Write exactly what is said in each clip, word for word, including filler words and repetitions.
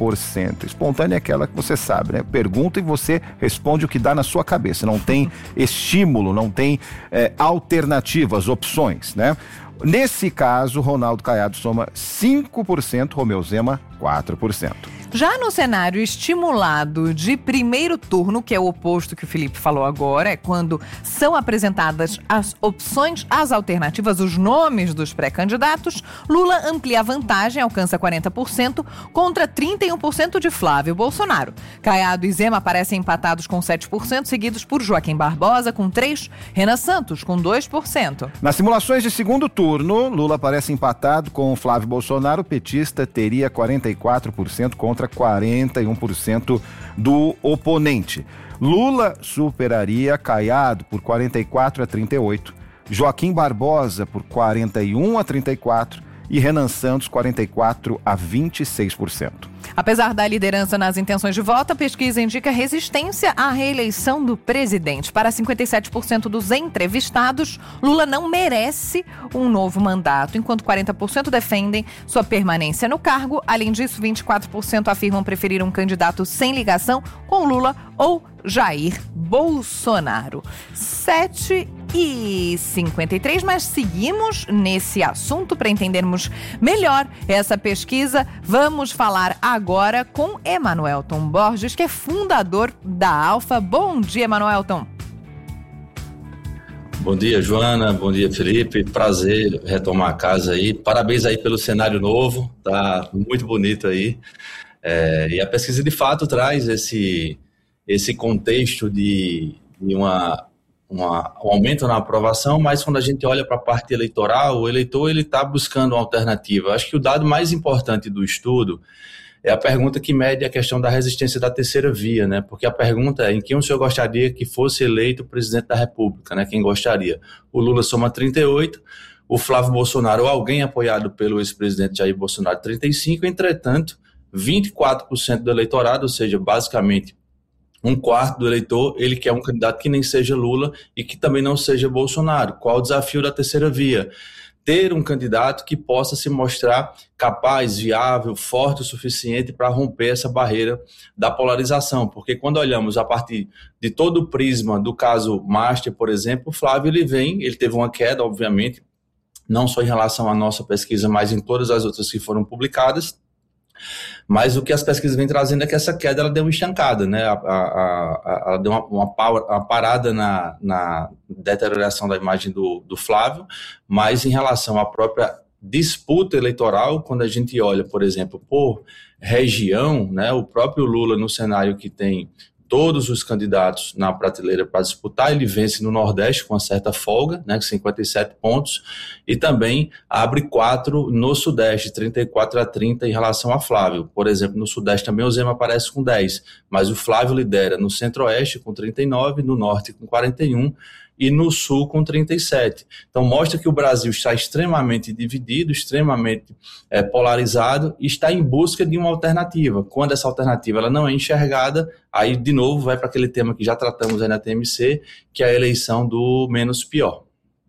por cento. Espontânea é aquela que você sabe, né? Pergunta e você responde o que dá na sua cabeça. Não tem estímulo, não tem é, alternativas, opções, né? Nesse caso, Ronaldo Caiado soma cinco por cento, Romeu Zema quatro por cento. Já no cenário estimulado de primeiro turno, que é o oposto que o Felipe falou agora, é quando são apresentadas as opções, as alternativas, os nomes dos pré-candidatos, Lula amplia a vantagem, alcança quarenta por cento contra trinta e um por cento de Flávio Bolsonaro. Caiado e Zema aparecem empatados com sete por cento, seguidos por Joaquim Barbosa com três por cento, Renan Santos com dois por cento. Nas simulações de segundo turno, Lula aparece empatado com Flávio Bolsonaro, o petista teria quarenta e quatro por cento contra quarenta e um por cento do oponente. Lula superaria Caiado por quarenta e quatro a trinta e oito, Joaquim Barbosa por quarenta e um a trinta e quatro e Renan Santos quarenta e quatro a vinte e seis por cento. Apesar da liderança nas intenções de voto, a pesquisa indica resistência à reeleição do presidente. Para cinquenta e sete por cento dos entrevistados, Lula não merece um novo mandato, enquanto quarenta por cento defendem sua permanência no cargo. Além disso, vinte e quatro por cento afirmam preferir um candidato sem ligação com Lula ou Jair Bolsonaro. sete e cinquenta e três, mas seguimos nesse assunto para entendermos melhor essa pesquisa. Vamos falar agora com Emanuelton Borges, que é fundador da Alfa. Bom dia, Emanuelton. Bom dia, Joana. Bom dia, Felipe. Prazer retomar a casa aí. Parabéns aí pelo cenário novo. Tá muito bonito aí. É, e a pesquisa de fato traz esse, esse contexto de, de uma, uma, um aumento na aprovação, mas quando a gente olha para a parte eleitoral, o eleitor ele está buscando uma alternativa. Acho que o dado mais importante do estudo é a pergunta que mede a questão da resistência da terceira via, né? Porque a pergunta é em quem o senhor gostaria que fosse eleito presidente da República, né? Quem gostaria? O Lula soma trinta e oito, o Flávio Bolsonaro ou alguém apoiado pelo ex-presidente Jair Bolsonaro trinta e cinco, entretanto, vinte e quatro por cento do eleitorado, ou seja, basicamente um quarto do eleitor, ele quer um candidato que nem seja Lula e que também não seja Bolsonaro. Qual o desafio da terceira via? Ter um candidato que possa se mostrar capaz, viável, forte o suficiente para romper essa barreira da polarização, porque quando olhamos a partir de todo o prisma do caso Master, por exemplo, o Flávio ele vem, ele teve uma queda, obviamente, não só em relação à nossa pesquisa, mas em todas as outras que foram publicadas, mas o que as pesquisas vêm trazendo é que essa queda ela deu uma estancada, né? a, a, a, ela deu uma, uma, uma parada na, na deterioração da imagem do, do Flávio, mas em relação à própria disputa eleitoral, quando a gente olha, por exemplo, por região, né? O próprio Lula no cenário que tem todos os candidatos na prateleira para disputar, ele vence no Nordeste com uma certa folga, né, cinquenta e sete pontos, e também abre quatro no Sudeste, trinta e quatro a trinta em relação a Flávio. Por exemplo, no Sudeste também o Zema aparece com dez, mas o Flávio lidera no Centro-Oeste com trinta e nove, no Norte com quarenta e um, e no Sul com trinta e sete. Então mostra que o Brasil está extremamente dividido, extremamente é, polarizado e está em busca de uma alternativa. Quando essa alternativa ela não é enxergada, aí de novo vai para aquele tema que já tratamos aí na T M C, que é a eleição do menos pior.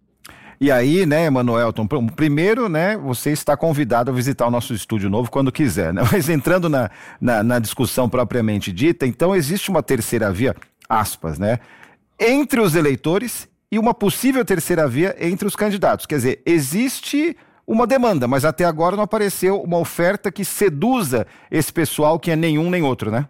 E aí, né, Emanuelton, primeiro, né, você está convidado a visitar o nosso estúdio novo quando quiser, né? Mas entrando na, na, na discussão propriamente dita, então existe uma terceira via, aspas, né, entre os eleitores e uma possível terceira via entre os candidatos. Quer dizer, existe uma demanda, mas até agora não apareceu uma oferta que seduza esse pessoal que é nenhum nem outro, né?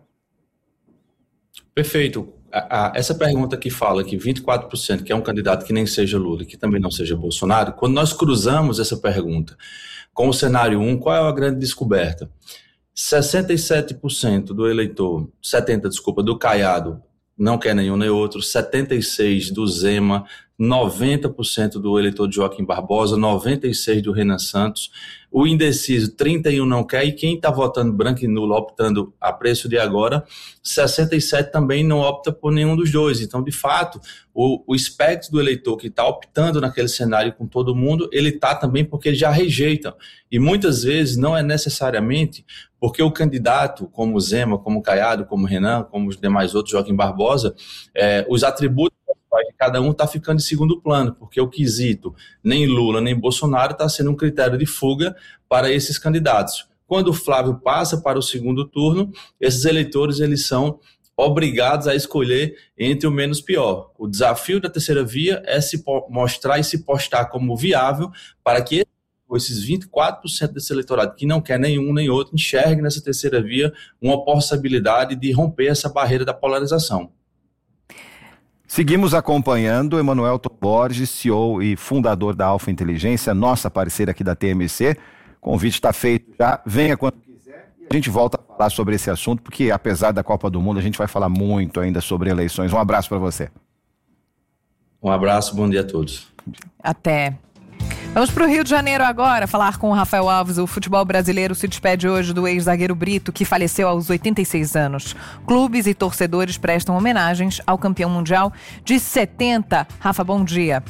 Perfeito. A, a, essa pergunta que fala que vinte e quatro por cento que é um candidato que nem seja Lula e que também não seja Bolsonaro, quando nós cruzamos essa pergunta com o cenário um, qual é a grande descoberta? sessenta e sete por cento do eleitor, setenta por cento, desculpa, do Caiado, não quer nenhum nem outro, setenta e seis por cento do Zema, noventa por cento do eleitor de Joaquim Barbosa, noventa e seis por cento do Renan Santos, o indeciso trinta e um por cento não quer, e quem está votando branco e nulo, optando a preço de agora, sessenta e sete por cento também não opta por nenhum dos dois. Então, de fato, o, o espectro do eleitor que está optando naquele cenário com todo mundo, ele está também porque ele já rejeita. E muitas vezes não é necessariamente porque o candidato, como o Zema, como o Caiado, como o Renan, como os demais outros, Joaquim Barbosa, é, os atributos de cada um está ficando em segundo plano, porque o quesito nem Lula nem Bolsonaro está sendo um critério de fuga para esses candidatos. Quando o Flávio passa para o segundo turno, esses eleitores eles são obrigados a escolher entre o menos pior. O desafio da terceira via é se mostrar e se postar como viável para que esses vinte e quatro por cento desse eleitorado que não quer nenhum nem outro enxergue nessa terceira via uma possibilidade de romper essa barreira da polarização. Seguimos acompanhando Emanuel Borges, C E O e fundador da Alfa Inteligência, nossa parceira aqui da T M C. O convite está feito já, venha quando quiser. E a gente volta a falar sobre esse assunto, porque apesar da Copa do Mundo, a gente vai falar muito ainda sobre eleições. Um abraço para você. Um abraço, bom dia a todos. Até. Vamos para o Rio de Janeiro agora, falar com o Rafael Alves. O futebol brasileiro se despede hoje do ex-zagueiro Brito, que faleceu aos oitenta e seis anos. Clubes e torcedores prestam homenagens ao campeão mundial de setenta. Rafa, bom dia.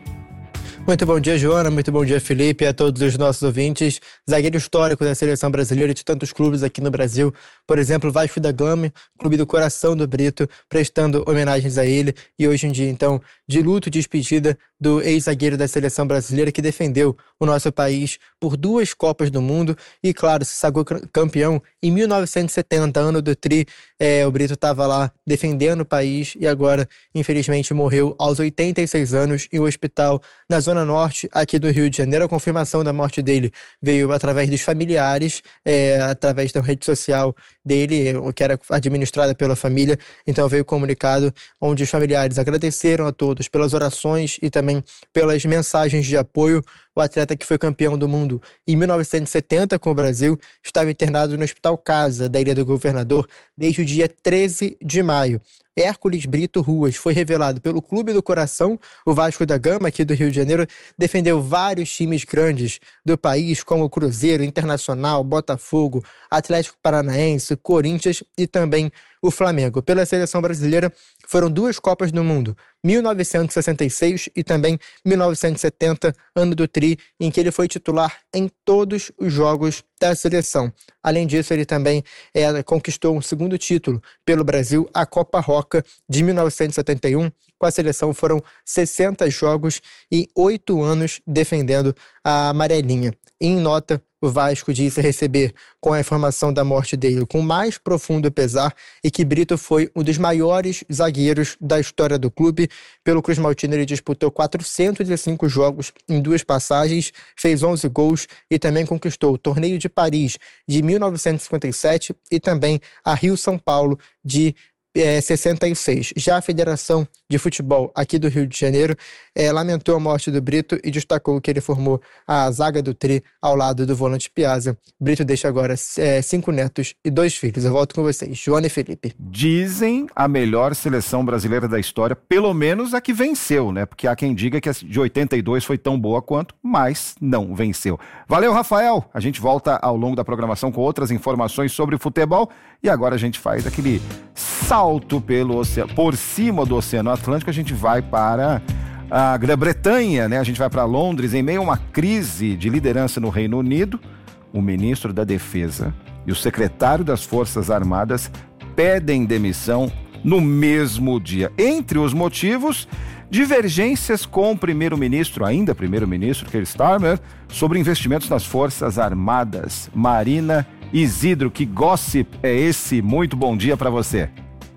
Muito bom dia, Joana. Muito bom dia, Felipe, e a todos os nossos ouvintes. Zagueiro histórico da seleção brasileira e de tantos clubes aqui no Brasil. Por exemplo, Vasco da Gama, clube do coração do Brito, prestando homenagens a ele. E hoje em dia, então, de luto e despedida do ex-zagueiro da seleção brasileira que defendeu o nosso país por duas Copas do Mundo e, claro, se sagrou campeão em mil novecentos e setenta, ano do Tri. É, o Brito estava lá defendendo o país e agora, infelizmente, morreu aos oitenta e seis anos em um hospital na Zona Norte, aqui do Rio de Janeiro. A confirmação da morte dele veio através dos familiares, é, através da rede social dele, que era administrada pela família. Então veio o comunicado onde os familiares agradeceram a todos pelas orações e também pelas mensagens de apoio. O atleta que foi campeão do mundo em mil novecentos e setenta com o Brasil estava internado no Hospital Casa da Ilha do Governador desde o dia treze de maio. Hércules Brito Ruas foi revelado pelo Clube do Coração, o Vasco da Gama, aqui do Rio de Janeiro, defendeu vários times grandes do país, como o Cruzeiro, Internacional, Botafogo, Atlético Paranaense, Corinthians e também o Flamengo. Pela seleção brasileira, foram duas Copas do Mundo, mil novecentos e sessenta e seis e também mil novecentos e setenta, ano do Tri, em que ele foi titular em todos os jogos da seleção. Além disso, ele também é, conquistou um segundo título pelo Brasil, a Copa Roca de mil novecentos e setenta e um. Com a seleção foram sessenta jogos e oito anos defendendo a amarelinha. Em nota, o Vasco disse receber, com a informação da morte dele, com mais profundo pesar, e que Brito foi um dos maiores zagueiros da história do clube. Pelo Cruz Maltino, ele disputou quatrocentos e cinco jogos em duas passagens, fez onze gols e também conquistou o Torneio de Paris de mil novecentos e cinquenta e sete e também a Rio-São Paulo de É, sessenta e seis. Já a Federação de Futebol aqui do Rio de Janeiro é, lamentou a morte do Brito e destacou que ele formou a zaga do Tri ao lado do volante Piazza. Brito deixa agora é, cinco netos e dois filhos. Eu volto com vocês, Joana e Felipe. Dizem a melhor seleção brasileira da história, pelo menos a que venceu, né? Porque há quem diga que a de oitenta e dois foi tão boa quanto, mas não venceu. Valeu, Rafael! A gente volta ao longo da programação com outras informações sobre o futebol e agora a gente faz aquele salto pelo oceano, por cima do Oceano Atlântico. A gente vai para a Grã-Bretanha, né? A gente vai para Londres em meio a uma crise de liderança no Reino Unido. O ministro da Defesa e o secretário das Forças Armadas pedem demissão no mesmo dia. Entre os motivos, divergências com o primeiro-ministro, ainda primeiro-ministro Keir Starmer, sobre investimentos nas Forças Armadas. Marina Isidro, que gossip é esse? Muito bom dia para você.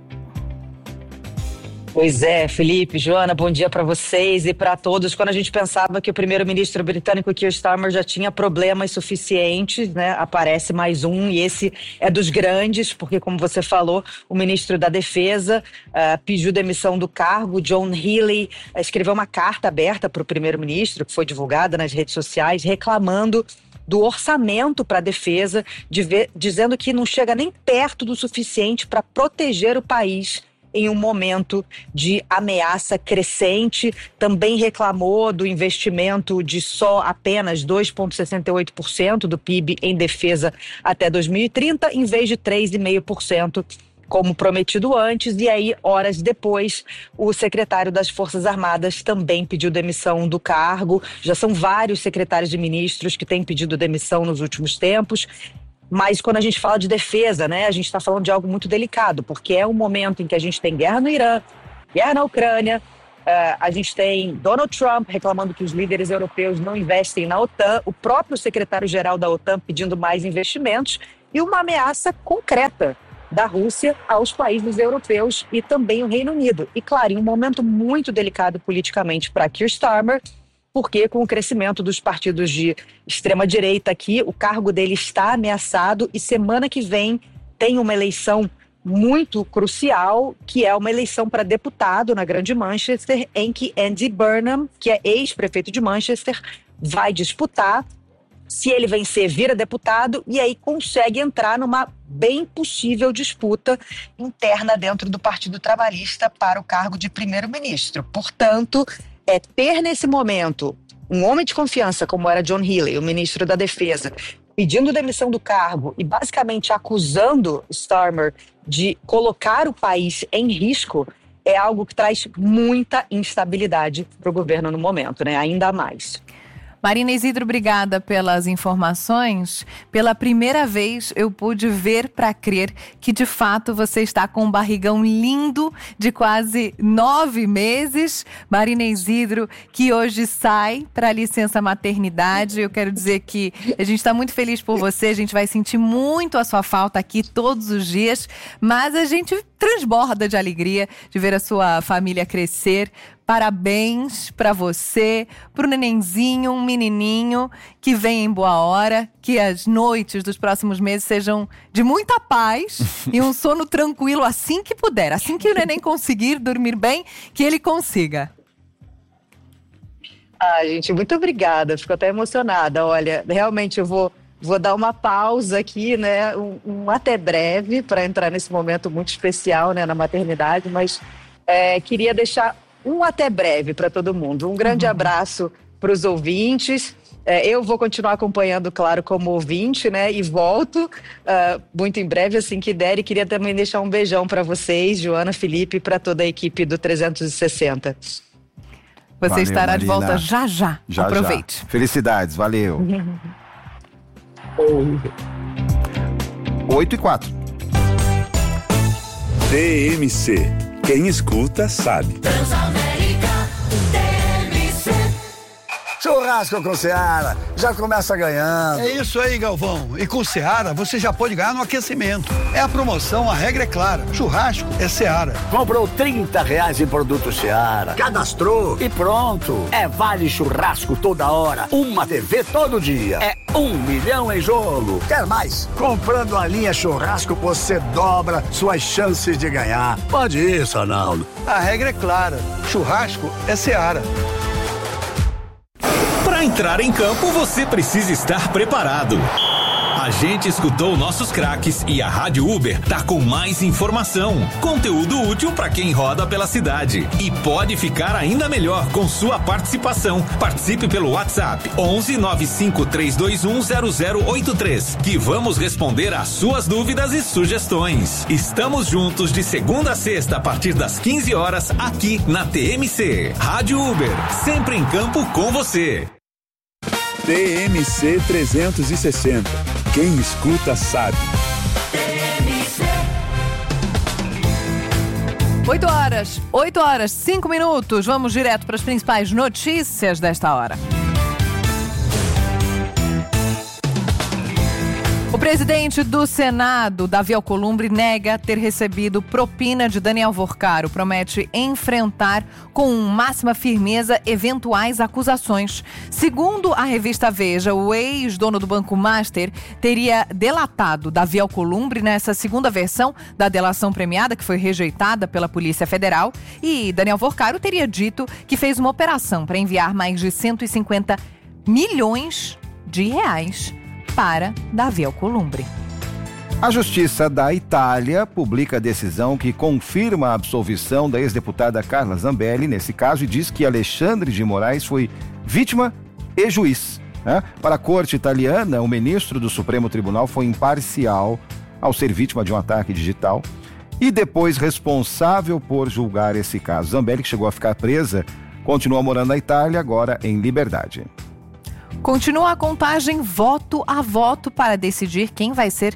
Pois é, Felipe, Joana, bom dia para vocês e para todos. Quando a gente pensava que o primeiro-ministro britânico Keir Starmer já tinha problemas suficientes, né, aparece mais um, e esse é dos grandes, porque, como você falou, o ministro da Defesa uh, pediu demissão do cargo. John Healey uh, escreveu uma carta aberta para o primeiro-ministro, que foi divulgada nas redes sociais, reclamando do orçamento para a defesa, de ver, dizendo que não chega nem perto do suficiente para proteger o país em um momento de ameaça crescente. Também reclamou do investimento de só apenas dois vírgula sessenta e oito por cento do P I B em defesa até dois mil e trinta, em vez de três vírgula cinco por cento, como prometido antes. E aí, horas depois, o secretário das Forças Armadas também pediu demissão do cargo. Já são vários secretários de ministros que têm pedido demissão nos últimos tempos. Mas quando a gente fala de defesa, né, a gente está falando de algo muito delicado, porque é um momento em que a gente tem guerra no Irã, guerra na Ucrânia, Uh, a gente tem Donald Trump reclamando que os líderes europeus não investem na OTAN, o próprio secretário-geral da OTAN pedindo mais investimentos e uma ameaça concreta da Rússia aos países europeus e também o Reino Unido. E, claro, em um momento muito delicado politicamente para Keir Starmer, porque com o crescimento dos partidos de extrema-direita aqui, o cargo dele está ameaçado e semana que vem tem uma eleição muito crucial, que é uma eleição para deputado na Grande Manchester, em que Andy Burnham, que é ex-prefeito de Manchester, vai disputar. Se ele vencer, vira deputado e aí consegue entrar numa bem possível disputa interna dentro do Partido Trabalhista para o cargo de primeiro-ministro. Portanto, é ter nesse momento um homem de confiança como era John Healey, o ministro da Defesa, pedindo demissão do cargo e basicamente acusando Starmer de colocar o país em risco, é algo que traz muita instabilidade para o governo no momento, né? Ainda mais. Marina Isidro, obrigada pelas informações. Pela primeira vez eu pude ver para crer que de fato você está com um barrigão lindo de quase nove meses. Marina Isidro, que hoje sai para licença maternidade. Eu quero dizer que a gente está muito feliz por você, a gente vai sentir muito a sua falta aqui todos os dias, mas a gente transborda de alegria de ver a sua família crescer. Parabéns para você, pro nenenzinho, um menininho que vem em boa hora, que as noites dos próximos meses sejam de muita paz e um sono tranquilo assim que puder, assim que o neném conseguir dormir bem, que ele consiga. Ah, gente, muito obrigada, fico até emocionada. Olha, realmente eu vou, vou dar uma pausa aqui, né, um, um até breve para entrar nesse momento muito especial, né, na maternidade, mas é, queria deixar um até breve para todo mundo. Um grande uhum. abraço para os ouvintes. É, eu vou continuar acompanhando, claro, como ouvinte, né? E volto uh, muito em breve, assim que der. E queria também deixar um beijão para vocês, Joana, Felipe, para toda a equipe do trezentos e sessenta. Você valeu, estará Marina. de volta já, já. já Aproveite. Já. Felicidades, valeu. oito e quatro. T M C. Quem escuta sabe. Transamérica, T M C. Churrasco com Seara, já começa ganhando. É isso aí, Galvão. E com Seara, você já pode ganhar no aquecimento. É a promoção, a regra é clara. Churrasco é Seara. Comprou trinta reais em produto Seara, cadastrou e pronto. É vale churrasco toda hora, uma T V todo dia. É um milhão em jogo. Quer mais? Comprando a linha churrasco, você dobra suas chances de ganhar. Pode ir, Sonaldo. A regra é clara. Churrasco é Seara. Para entrar em campo, você precisa estar preparado. A gente escutou nossos craques e a Rádio Uber tá com mais informação, conteúdo útil para quem roda pela cidade. E pode ficar ainda melhor com sua participação. Participe pelo WhatsApp onze nove cinco três dois um zero zero oito três, que vamos responder às suas dúvidas e sugestões. Estamos juntos de segunda a sexta a partir das quinze horas aqui na T M C. Rádio Uber, sempre em campo com você. T M C trezentos e sessenta. Quem escuta sabe. oito horas, oito horas, cinco minutos. Vamos direto para as principais notícias desta hora. O presidente do Senado, Davi Alcolumbre, nega ter recebido propina de Daniel Vorcaro. Promete enfrentar com máxima firmeza eventuais acusações. Segundo a revista Veja, o ex-dono do Banco Master teria delatado Davi Alcolumbre nessa segunda versão da delação premiada, que foi rejeitada pela Polícia Federal. E Daniel Vorcaro teria dito que fez uma operação para enviar mais de cento e cinquenta milhões de reais para Davi Alcolumbre. A Justiça da Itália publica a decisão que confirma a absolvição da ex-deputada Carla Zambelli, nesse caso, e diz que Alexandre de Moraes foi vítima e juiz. Né? Para a corte italiana, o ministro do Supremo Tribunal foi imparcial ao ser vítima de um ataque digital e depois responsável por julgar esse caso. Zambelli, que chegou a ficar presa, continua morando na Itália, agora em liberdade. Continua a contagem voto a voto para decidir quem vai ser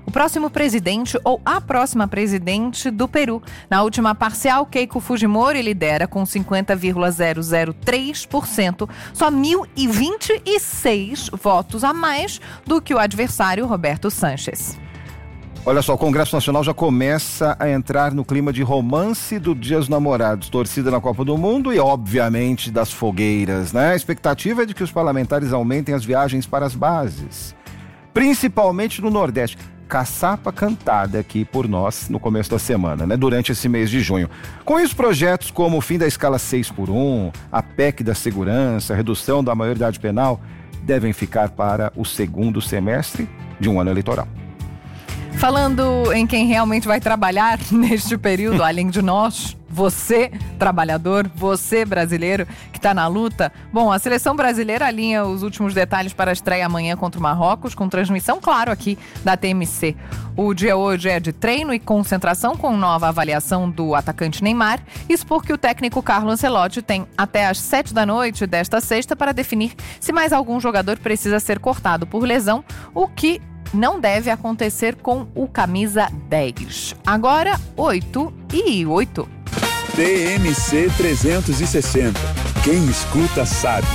o próximo presidente ou a próxima presidente do Peru. Na última parcial, Keiko Fujimori lidera com cinquenta vírgula zero zero três por cento, só mil e vinte e seis votos a mais do que o adversário Roberto Sanches. Olha só, o Congresso Nacional já começa a entrar no clima de romance do Dia dos Namorados, torcida na Copa do Mundo e, obviamente, das fogueiras, né? A expectativa é de que os parlamentares aumentem as viagens para as bases, principalmente no Nordeste. Caçapa cantada aqui por nós no começo da semana, né? Durante esse mês de junho. Com isso, projetos como o fim da escala seis por um, a P E C da segurança, a redução da maioridade penal, devem ficar para o segundo semestre de um ano eleitoral. Falando em quem realmente vai trabalhar neste período, além de nós, você, trabalhador, você, brasileiro, que está na luta. Bom, a seleção brasileira alinha os últimos detalhes para a estreia amanhã contra o Marrocos, com transmissão, claro, aqui da T M C. O dia hoje é de treino e concentração com nova avaliação do atacante Neymar. Isso porque o técnico Carlo Ancelotti tem até às sete da noite desta sexta para definir se mais algum jogador precisa ser cortado por lesão, o que não deve acontecer com o camisa dez. Agora, oito e oito. T M C trezentos e sessenta. Quem escuta sabe.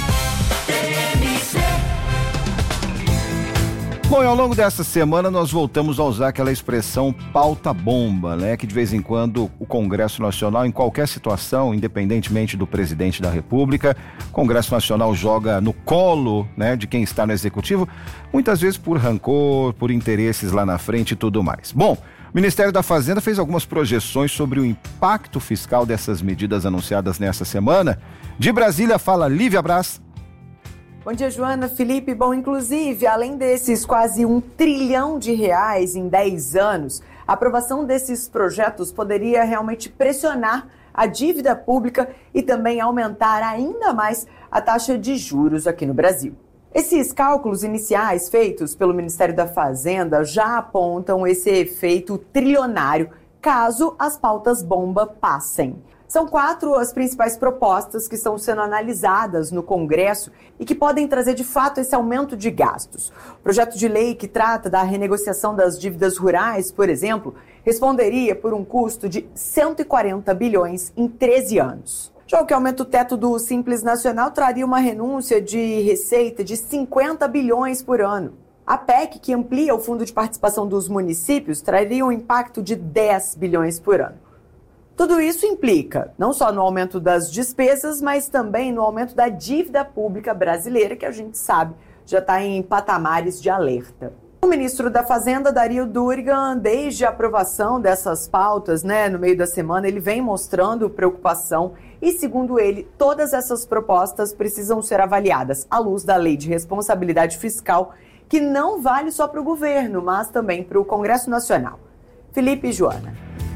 Bom, e ao longo dessa semana nós voltamos a usar aquela expressão pauta-bomba, né? Que de vez em quando o Congresso Nacional, em qualquer situação, independentemente do presidente da República, o Congresso Nacional joga no colo, né, de quem está no Executivo, muitas vezes por rancor, por interesses lá na frente e tudo mais. Bom, o Ministério da Fazenda fez algumas projeções sobre o impacto fiscal dessas medidas anunciadas nessa semana. De Brasília fala Lívia Braz. Bom dia, Joana, Felipe. Bom, inclusive, além desses quase um trilhão de reais em dez anos, a aprovação desses projetos poderia realmente pressionar a dívida pública e também aumentar ainda mais a taxa de juros aqui no Brasil. Esses cálculos iniciais feitos pelo Ministério da Fazenda já apontam esse efeito trilionário caso as pautas bomba passem. São quatro as principais propostas que estão sendo analisadas no Congresso e que podem trazer de fato esse aumento de gastos. O projeto de lei que trata da renegociação das dívidas rurais, por exemplo, responderia por um custo de cento e quarenta bilhões em treze anos. Já o que aumenta o teto do Simples Nacional traria uma renúncia de receita de cinquenta bilhões por ano. A P E C, que amplia o fundo de participação dos municípios, traria um impacto de dez bilhões por ano. Tudo isso implica não só no aumento das despesas, mas também no aumento da dívida pública brasileira, que a gente sabe já está em patamares de alerta. O ministro da Fazenda, Dario Durigan, desde a aprovação dessas pautas, né, no meio da semana, ele vem mostrando preocupação e, segundo ele, todas essas propostas precisam ser avaliadas à luz da Lei de Responsabilidade Fiscal, que não vale só para o governo, mas também para o Congresso Nacional. Felipe e Joana.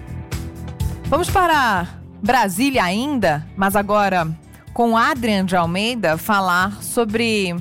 Vamos para Brasília ainda, mas agora com Adrian de Almeida falar sobre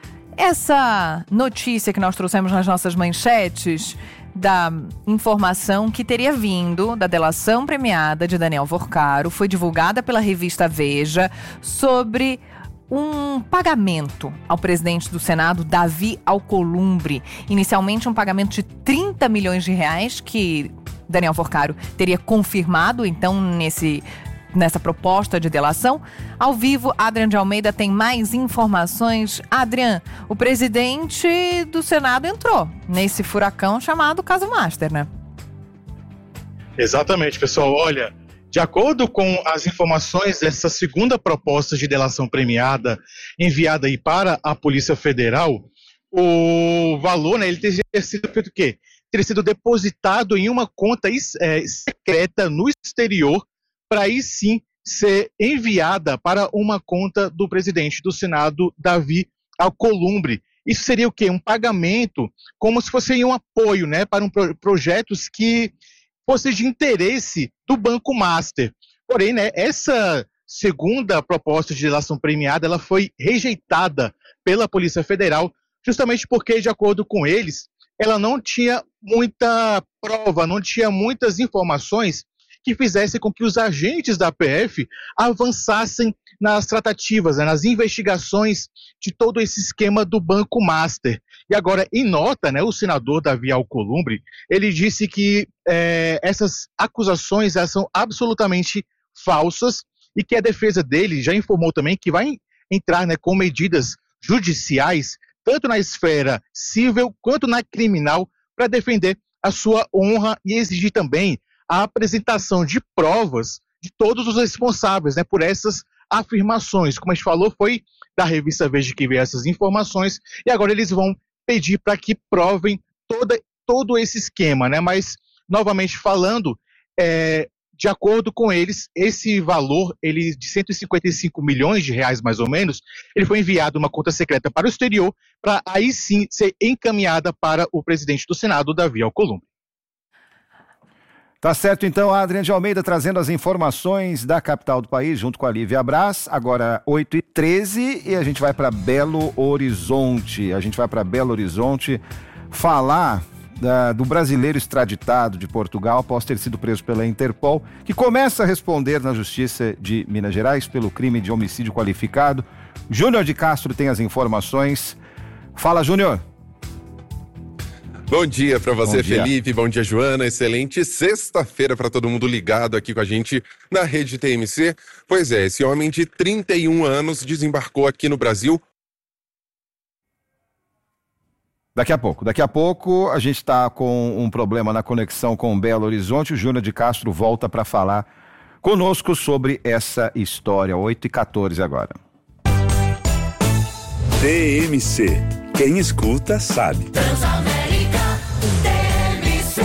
essa notícia que nós trouxemos nas nossas manchetes da informação que teria vindo da delação premiada de Daniel Vorcaro, foi divulgada pela revista Veja, sobre um pagamento ao presidente do Senado, Davi Alcolumbre. Inicialmente um pagamento de trinta milhões de reais que Daniel Vorcaro teria confirmado, então, nesse, nessa proposta de delação. Ao vivo, Adrian de Almeida tem mais informações. Adrian, o presidente do Senado entrou nesse furacão chamado Caso Master, né? Exatamente, pessoal. Olha, de acordo com as informações dessa segunda proposta de delação premiada enviada aí para a Polícia Federal, o valor, né, ele teria sido feito o quê? Teria sido depositado em uma conta é, secreta no exterior, para aí sim ser enviada para uma conta do presidente do Senado, Davi Alcolumbre. Isso seria o quê? Um pagamento, como se fosse um apoio, né, para um pro- projetos que fossem de interesse do Banco Master. Porém, né, essa segunda proposta de delação premiada, ela foi rejeitada pela Polícia Federal, justamente porque, de acordo com eles, ela não tinha muita prova, não tinha muitas informações que fizessem com que os agentes da P F avançassem nas tratativas, né, nas investigações de todo esse esquema do Banco Master. E agora, em nota, né, o senador Davi Alcolumbre, ele disse que é, essas acusações elas são absolutamente falsas e que a defesa dele já informou também que vai entrar, né, com medidas judiciais, tanto na esfera civil quanto na criminal, para defender a sua honra e exigir também a apresentação de provas de todos os responsáveis, né, por essas afirmações. Como a gente falou, foi da revista Veja que veio essas informações e agora eles vão pedir para que provem toda, todo esse esquema, né? Mas, novamente falando, é, de acordo com eles, esse valor ele, de cento e cinquenta e cinco milhões de reais, mais ou menos, ele foi enviado uma conta secreta para o exterior, para aí sim ser encaminhada para o presidente do Senado, Davi Alcolumbre. Tá certo, então, a Adriane de Almeida trazendo as informações da capital do país, junto com a Lívia Braz, agora oito e treze, e a gente vai para Belo Horizonte. A gente vai para Belo Horizonte falar da, do brasileiro extraditado de Portugal após ter sido preso pela Interpol, que começa a responder na Justiça de Minas Gerais pelo crime de homicídio qualificado. Júnior de Castro tem as informações. Fala, Júnior. Bom dia para você, Bom dia. Felipe. Bom dia, Joana. Excelente sexta-feira para todo mundo ligado aqui com a gente na Rede T M C. Pois é, esse homem de trinta e um anos desembarcou aqui no Brasil. Daqui a pouco, daqui a pouco a gente está com um problema na conexão com Belo Horizonte. O Júnior de Castro volta para falar conosco sobre essa história. oito e quatorze agora. T M C. Quem escuta sabe. Transamérica T M C.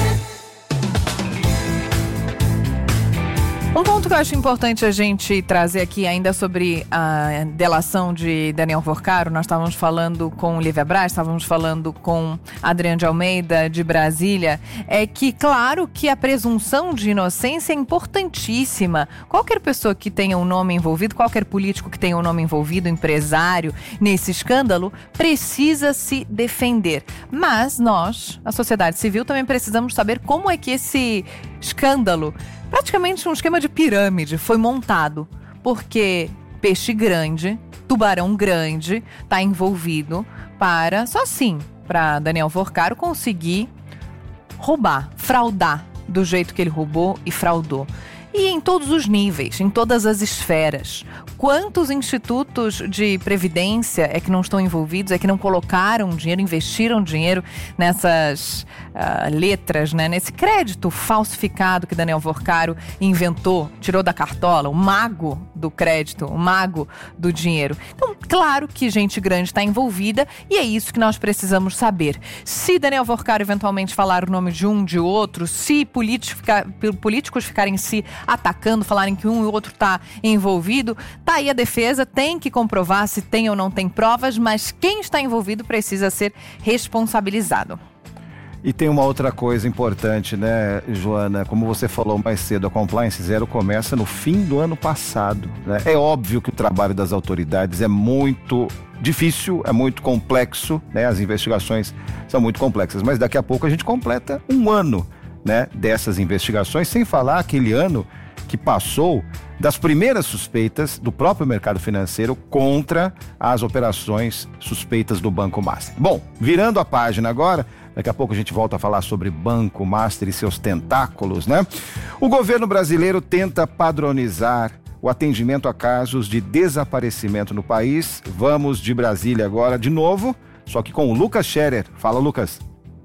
Um ponto que eu acho importante a gente trazer aqui ainda sobre a delação de Daniel Porcaro, nós estávamos falando com Lívia Braz, estávamos falando com Adriane de Almeida de Brasília, é que claro que a presunção de inocência é importantíssima. Qualquer pessoa que tenha um nome envolvido, qualquer político que tenha um nome envolvido, empresário, nesse escândalo, precisa se defender. Mas nós, a sociedade civil, também precisamos saber como é que esse escândalo, praticamente um esquema de pirâmide, foi montado, porque peixe grande, tubarão grande, está envolvido para, só assim, para Daniel Porcaro conseguir roubar, fraudar do jeito que ele roubou e fraudou. E em todos os níveis, em todas as esferas. Quantos institutos de previdência é que não estão envolvidos, é que não colocaram dinheiro, investiram dinheiro nessas uh, letras, né? Nesse crédito falsificado que Daniel Porcaro inventou, tirou da cartola, o mago do crédito, o mago do dinheiro. Então, claro que gente grande está envolvida e é isso que nós precisamos saber. Se Daniel Porcaro eventualmente falar o nome de um, de outro, se políticos ficarem se atacando, falarem que um e outro está envolvido, tá aí a defesa, tem que comprovar se tem ou não tem provas, mas quem está envolvido precisa ser responsabilizado. E tem uma outra coisa importante, né, Joana? Como você falou mais cedo, a Compliance Zero começa no fim do ano passado, né? É óbvio que o trabalho das autoridades é muito difícil, é muito complexo, né? As investigações são muito complexas, mas daqui a pouco a gente completa um ano, né, dessas investigações, sem falar aquele ano que passou das primeiras suspeitas do próprio mercado financeiro contra as operações suspeitas do Banco Master. Bom, virando a página agora, daqui a pouco a gente volta a falar sobre Banco Master e seus tentáculos, né? O governo brasileiro tenta padronizar o atendimento a casos de desaparecimento no país. Vamos de Brasília agora de novo, só que com o Lucas Scherer. Fala, Lucas.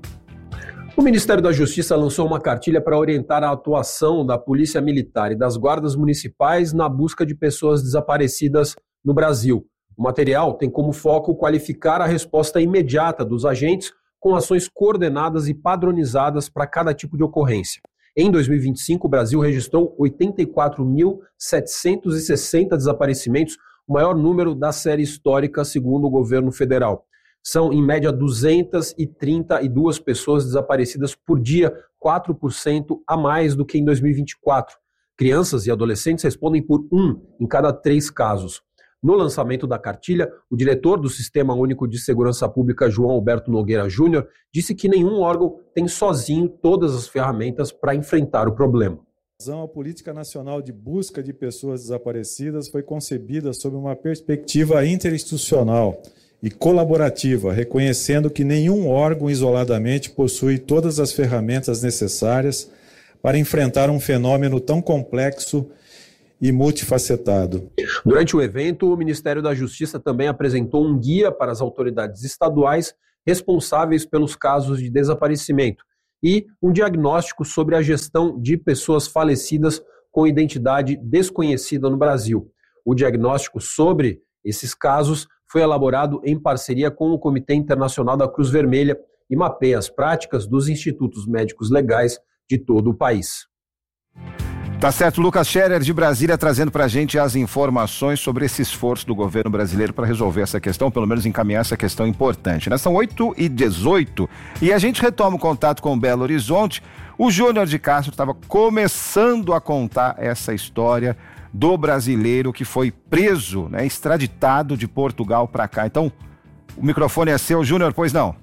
O Ministério da Justiça lançou uma cartilha para orientar a atuação da Polícia Militar e das guardas municipais na busca de pessoas desaparecidas no Brasil. O material tem como foco qualificar a resposta imediata dos agentes com ações coordenadas e padronizadas para cada tipo de ocorrência. Em dois mil e vinte e cinco, o Brasil registrou oitenta e quatro mil setecentos e sessenta desaparecimentos, o maior número da série histórica, segundo o governo federal. São, em média, duzentas e trinta e duas pessoas desaparecidas por dia, quatro por cento a mais do que em dois mil e vinte e quatro. Crianças e adolescentes respondem por um em cada três casos. No lançamento da cartilha, o diretor do Sistema Único de Segurança Pública, João Alberto Nogueira Júnior, disse que nenhum órgão tem sozinho todas as ferramentas para enfrentar o problema. A Política Nacional de Busca de Pessoas Desaparecidas foi concebida sob uma perspectiva interinstitucional e colaborativa, reconhecendo que nenhum órgão isoladamente possui todas as ferramentas necessárias para enfrentar um fenômeno tão complexo e multifacetado. Durante o evento, o Ministério da Justiça também apresentou um guia para as autoridades estaduais responsáveis pelos casos de desaparecimento e um diagnóstico sobre a gestão de pessoas falecidas com identidade desconhecida no Brasil. O diagnóstico sobre esses casos foi elaborado em parceria com o Comitê Internacional da Cruz Vermelha e mapeia as práticas dos institutos médicos legais de todo o país. Tá certo, Lucas Scherer de Brasília trazendo pra gente as informações sobre esse esforço do governo brasileiro para resolver essa questão, pelo menos encaminhar essa questão importante, né? São oito e dezoito e a gente retoma o contato com o Belo Horizonte. O Júnior de Castro estava começando a contar essa história do brasileiro que foi preso, né, extraditado de Portugal para cá. Então, o microfone é seu, Júnior, pois não?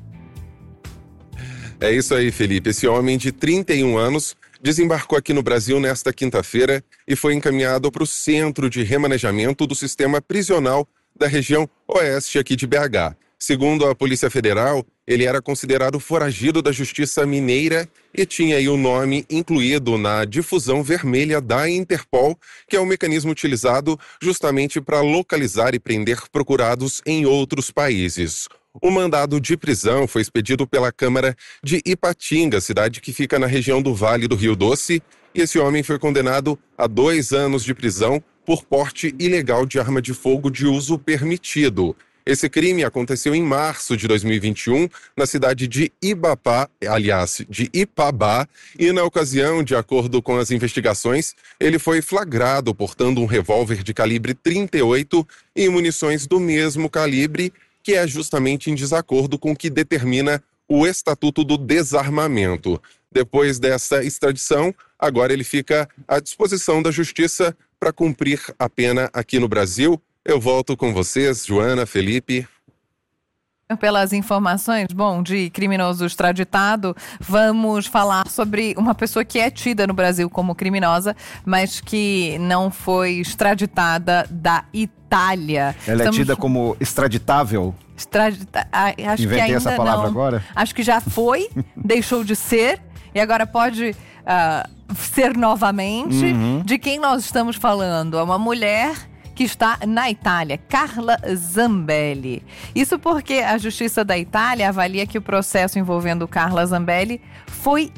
É isso aí, Felipe. Esse homem de trinta e um anos desembarcou aqui no Brasil nesta quinta-feira e foi encaminhado para o Centro de Remanejamento do Sistema Prisional da região oeste aqui de B H. Segundo a Polícia Federal, ele era considerado foragido da Justiça Mineira e tinha aí o nome incluído na difusão vermelha da Interpol, que é um mecanismo utilizado justamente para localizar e prender procurados em outros países. O mandado de prisão foi expedido pela Câmara de Ipatinga, cidade que fica na região do Vale do Rio Doce, e esse homem foi condenado a dois anos de prisão por porte ilegal de arma de fogo de uso permitido. Esse crime aconteceu em março de dois mil e vinte e um, na cidade de Ibapá, aliás, de Ipabá, e na ocasião, de acordo com as investigações, ele foi flagrado portando um revólver de calibre trinta e oito e munições do mesmo calibre, que é justamente em desacordo com o que determina o Estatuto do Desarmamento. Depois dessa extradição, agora ele fica à disposição da Justiça para cumprir a pena aqui no Brasil. Eu volto com vocês, Joana, Felipe. Pelas informações, bom, de criminoso extraditado, vamos falar sobre uma pessoa que é tida no Brasil como criminosa, mas que não foi extraditada da Itália. Ela Estamos... é tida como extraditável? Extradita... Ah, acho Inventei que ainda essa palavra não. agora? Acho que já foi, deixou de ser e agora pode uh, ser novamente. Uhum. De quem nós estamos falando? É uma mulher que está na Itália, Carla Zambelli. Isso porque a Justiça da Itália avalia que o processo envolvendo Carla Zambelli foi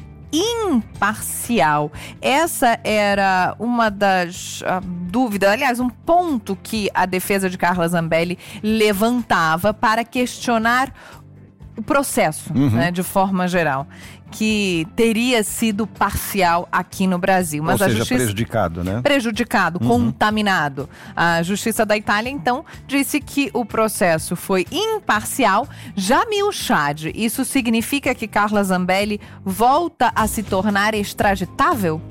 imparcial. Essa era uma das uh, dúvidas, aliás, um ponto que a defesa de Carla Zambelli levantava para questionar o processo, uhum. né, de forma geral, que teria sido parcial aqui no Brasil. Mas Ou seja, a justiça... prejudicado, né? Prejudicado, Uhum. contaminado. A Justiça da Itália, então, disse que o processo foi imparcial. Jamil Chad, isso significa que Carla Zambelli volta a se tornar extraditável?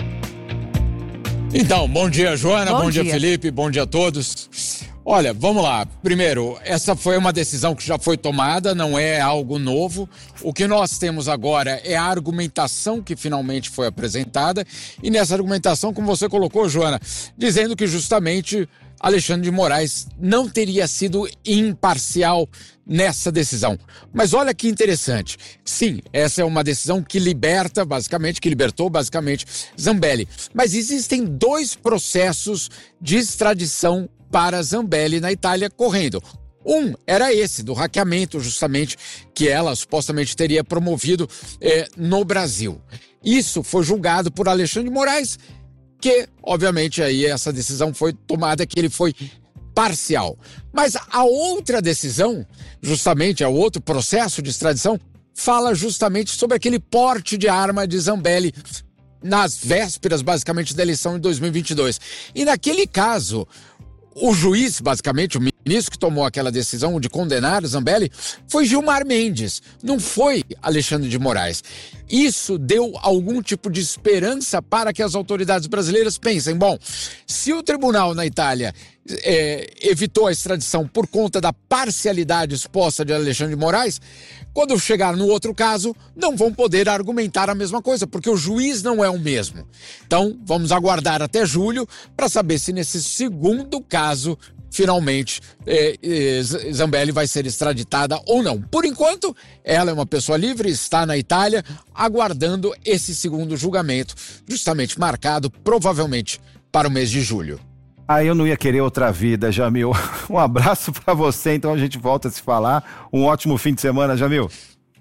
Então, bom dia, Joana, Bom bom, dia. dia, Felipe, bom dia a todos. Olha, vamos lá. Primeiro, essa foi uma decisão que já foi tomada, não é algo novo. O que nós temos agora é a argumentação que finalmente foi apresentada. E nessa argumentação, como você colocou, Joana, dizendo que justamente Alexandre de Moraes não teria sido imparcial nessa decisão. Mas olha que interessante. Sim, essa é uma decisão que liberta, basicamente, que libertou, basicamente, Zambelli. Mas existem dois processos de extradição para Zambelli na Itália correndo. Um era esse, do hackeamento, justamente, que ela supostamente teria promovido eh, no Brasil. Isso foi julgado por Alexandre de Moraes, que, obviamente, aí essa decisão foi tomada, que ele foi parcial. Mas a outra decisão, justamente, o outro processo de extradição, fala justamente sobre aquele porte de arma de Zambelli nas vésperas, basicamente, da eleição de dois mil e vinte e dois. E naquele caso, o juiz, basicamente, o ministro que tomou aquela decisão de condenar Zambelli, foi Gilmar Mendes, não foi Alexandre de Moraes. Isso deu algum tipo de esperança para que as autoridades brasileiras pensem, bom, se o tribunal na Itália é, evitou a extradição por conta da parcialidade exposta de Alexandre de Moraes, quando chegar no outro caso, não vão poder argumentar a mesma coisa, porque o juiz não é o mesmo. Então, vamos aguardar até julho para saber se nesse segundo caso finalmente eh, eh, Zambelli vai ser extraditada ou não. Por enquanto, ela é uma pessoa livre, está na Itália, aguardando esse segundo julgamento, justamente marcado provavelmente para o mês de julho. Ah, eu não ia querer outra vida, Jamil. Um abraço para você, então a gente volta a se falar. Um ótimo fim de semana, Jamil.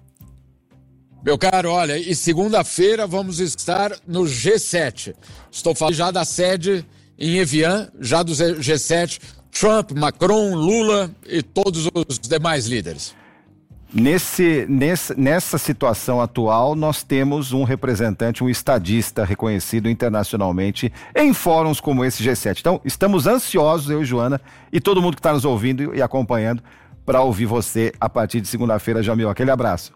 Meu caro, olha, e segunda-feira vamos estar no G sete. Estou falando já da sede em Evian, já do G sete, Trump, Macron, Lula e todos os demais líderes. Nesse, nesse, nessa situação atual, nós temos um representante, um estadista reconhecido internacionalmente em fóruns como esse G sete. Então, estamos ansiosos, eu e Joana, e todo mundo que está nos ouvindo e acompanhando, para ouvir você a partir de segunda-feira, Jamil. Aquele abraço.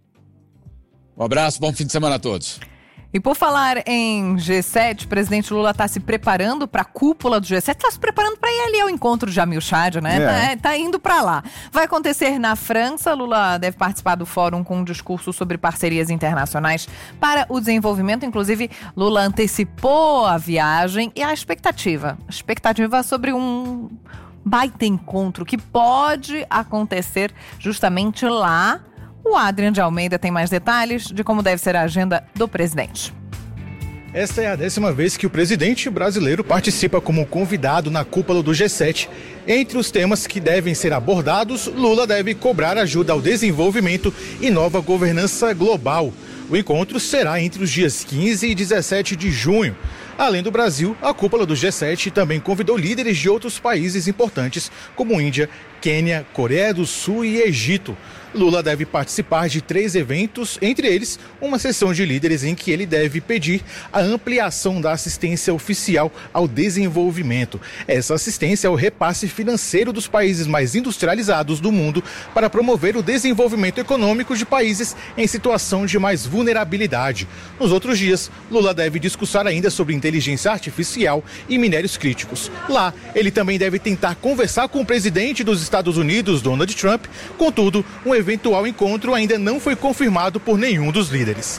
Um abraço, bom fim de semana a todos. E por falar em G sete, o presidente Lula está se preparando para a cúpula do G sete, está se preparando para ir ali ao encontro de Jamil Chad, né? É. Tá, tá indo para lá. Vai acontecer na França. Lula deve participar do fórum com um discurso sobre parcerias internacionais para o desenvolvimento. Inclusive, Lula antecipou a viagem e a expectativa. Expectativa sobre um baita encontro que pode acontecer justamente lá. O Adrian de Almeida tem mais detalhes de como deve ser a agenda do presidente. Esta é a décima vez que o presidente brasileiro participa como convidado na cúpula do G sete. Entre os temas que devem ser abordados, Lula deve cobrar ajuda ao desenvolvimento e nova governança global. O encontro será entre os dias quinze e dezessete de junho. Além do Brasil, a cúpula do G sete também convidou líderes de outros países importantes, como Índia, Quênia, Coreia do Sul e Egito. Lula deve participar de três eventos, entre eles uma sessão de líderes em que ele deve pedir a ampliação da assistência oficial ao desenvolvimento. Essa assistência é o repasse financeiro dos países mais industrializados do mundo para promover o desenvolvimento econômico de países em situação de mais vulnerabilidade. Nos outros dias, Lula deve discursar ainda sobre inteligência artificial e minérios críticos. Lá, ele também deve tentar conversar com o presidente dos Estados Unidos, Donald Trump. Contudo, um eventual encontro ainda não foi confirmado por nenhum dos líderes.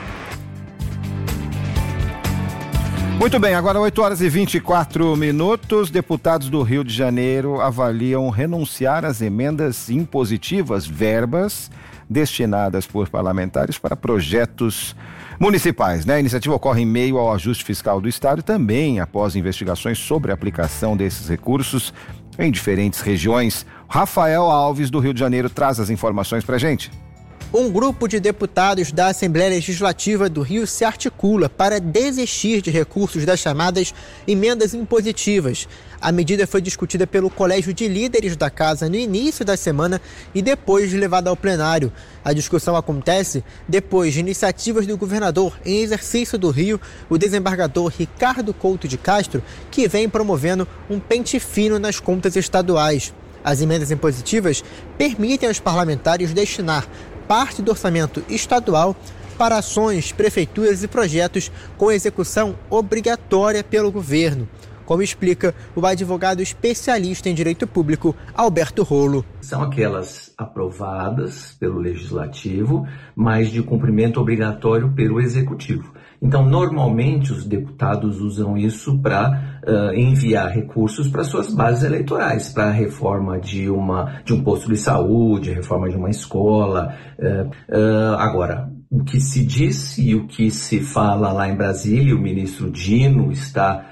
Muito bem, agora oito horas e vinte e quatro minutos. Deputados do Rio de Janeiro avaliam renunciar às emendas impositivas, verbas destinadas por parlamentares para projetos municipais, né? A iniciativa ocorre em meio ao ajuste fiscal do Estado e também após investigações sobre a aplicação desses recursos em diferentes regiões. Rafael Alves, do Rio de Janeiro, traz as informações pra gente. Um grupo de deputados da Assembleia Legislativa do Rio se articula para desistir de recursos das chamadas emendas impositivas. A medida foi discutida pelo Colégio de Líderes da Casa no início da semana e depois levada ao plenário. A discussão acontece depois de iniciativas do governador em exercício do Rio, o desembargador Ricardo Couto de Castro, que vem promovendo um pente fino nas contas estaduais. As emendas impositivas permitem aos parlamentares destinar parte do orçamento estadual para ações, prefeituras e projetos com execução obrigatória pelo governo, como explica o advogado especialista em direito público, Alberto Rolo. São aquelas aprovadas pelo Legislativo, mas de cumprimento obrigatório pelo Executivo. Então, normalmente, os deputados usam isso para uh, enviar recursos para suas bases eleitorais, para a reforma de, uma, de um posto de saúde, a reforma de uma escola. Uh, uh, agora, o que se diz e o que se fala lá em Brasília, o ministro Dino está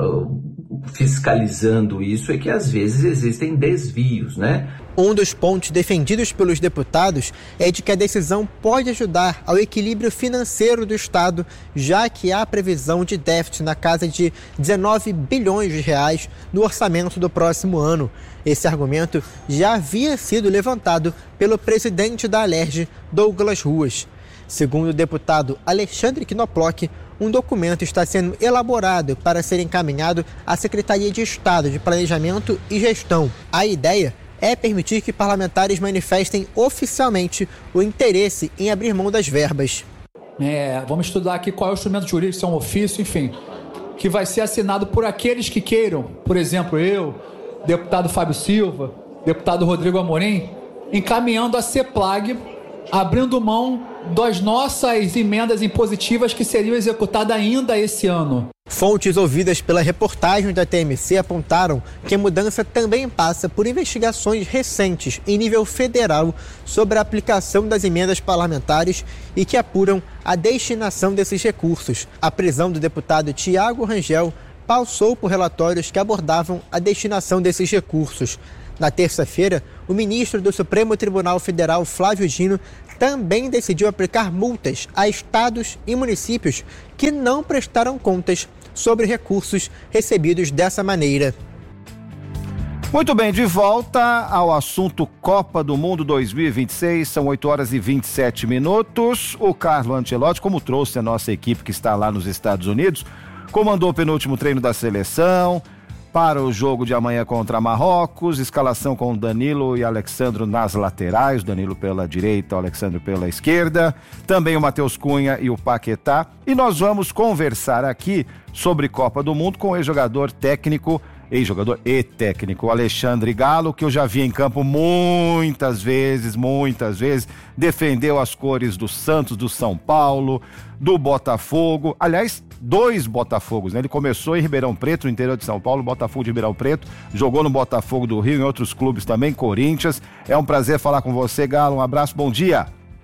uh, fiscalizando isso, é que às vezes existem desvios, né? Um dos pontos defendidos pelos deputados é de que a decisão pode ajudar ao equilíbrio financeiro do Estado, já que há previsão de déficit na casa de dezenove bilhões de reais no orçamento do próximo ano. Esse argumento já havia sido levantado pelo presidente da Alerj, Douglas Ruas. Segundo o deputado Alexandre Knoploch, um documento está sendo elaborado para ser encaminhado à Secretaria de Estado de Planejamento e Gestão. A ideia é permitir que parlamentares manifestem oficialmente o interesse em abrir mão das verbas. é, vamos estudar aqui qual é o instrumento jurídico, se é um ofício, enfim, que vai ser assinado por aqueles que queiram, por exemplo, eu, deputado Fábio Silva, deputado Rodrigo Amorim, encaminhando a CEPLAG, abrindo mão das nossas emendas impositivas que seriam executadas ainda esse ano. Fontes ouvidas pela reportagem da T M C apontaram que a mudança também passa por investigações recentes em nível federal sobre a aplicação das emendas parlamentares e que apuram a destinação desses recursos. A prisão do deputado Tiago Rangel passou por relatórios que abordavam a destinação desses recursos. Na terça-feira, o ministro do Supremo Tribunal Federal, Flávio Dino, também decidiu aplicar multas a estados e municípios que não prestaram contas sobre recursos recebidos dessa maneira. Muito bem, de volta ao assunto Copa do Mundo dois mil e vinte e seis, são oito horas e vinte e sete minutos. O Carlo Ancelotti, como trouxe a nossa equipe que está lá nos Estados Unidos, comandou o penúltimo treino da seleção para o jogo de amanhã contra Marrocos, escalação com Danilo e Alexandro nas laterais, Danilo pela direita, o Alexandro pela esquerda, também o Matheus Cunha e o Paquetá, e nós vamos conversar aqui sobre Copa do Mundo com o ex-jogador técnico, ex-jogador e técnico Alexandre Galo, que eu já vi em campo muitas vezes, muitas vezes, defendeu as cores do Santos, do São Paulo, do Botafogo, aliás, dois Botafogos, né? Ele começou em Ribeirão Preto, no interior de São Paulo, Botafogo de Ribeirão Preto, jogou no Botafogo do Rio, em outros clubes também, Corinthians. É um prazer falar com você, Galo, um abraço, bom dia.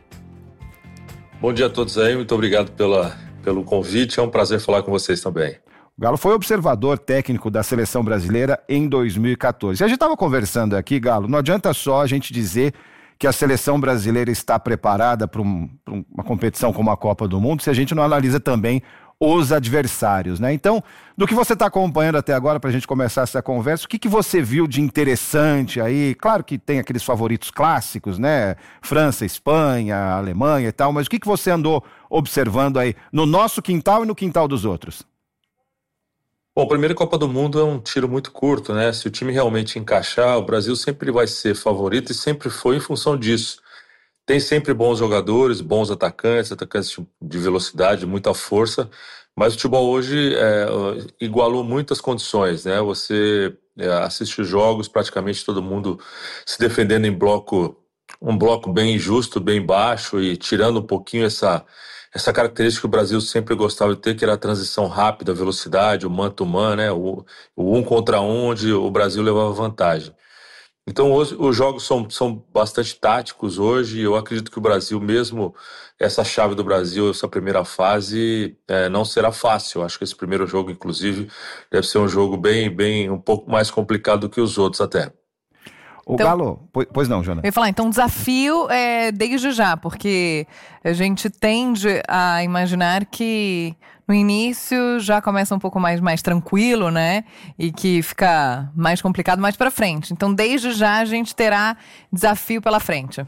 Bom dia a todos aí, muito obrigado pela, pelo convite, é um prazer falar com vocês também. O Galo foi observador técnico da seleção brasileira em dois mil e catorze. A gente estava conversando aqui, Galo, não adianta só a gente dizer que a seleção brasileira está preparada para um, uma competição como a Copa do Mundo se a gente não analisa também os adversários, né? Então, do que você está acompanhando até agora, para a gente começar essa conversa, o que, que você viu de interessante aí? Claro que tem aqueles favoritos clássicos, né? França, Espanha, Alemanha e tal, mas o que, que você andou observando aí no nosso quintal e no quintal dos outros? Bom, a primeira Copa do Mundo é um tiro muito curto, né? Se o time realmente encaixar, o Brasil sempre vai ser favorito e sempre foi em função disso. Tem sempre bons jogadores, bons atacantes, atacantes de velocidade, muita força, mas o futebol hoje é, igualou muitas condições, né? Você é, assiste os jogos, praticamente todo mundo se defendendo em bloco, um bloco bem justo, bem baixo e tirando um pouquinho essa, essa característica que o Brasil sempre gostava de ter, que era a transição rápida, a velocidade, o man-to-man, né? O, o um contra um, onde o Brasil levava vantagem. Então hoje os jogos são, são bastante táticos hoje, e eu acredito que o Brasil, mesmo essa chave do Brasil, essa primeira fase, é, não será fácil. Eu acho que esse primeiro jogo, inclusive, deve ser um jogo bem, bem um pouco mais complicado do que os outros até. O então, Galo, pois não, Jana? Eu ia falar, então desafio é desde já, porque a gente tende a imaginar que no início já começa um pouco mais, mais tranquilo, né? E que fica mais complicado mais pra frente. Então desde já a gente terá desafio pela frente.